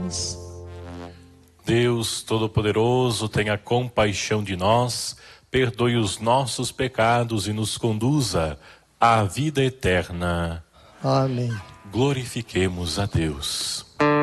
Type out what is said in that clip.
nós. Deus Todo-Poderoso, tenha compaixão de nós, perdoe os nossos pecados e nos conduza à vida eterna. Amém. Glorifiquemos a Deus.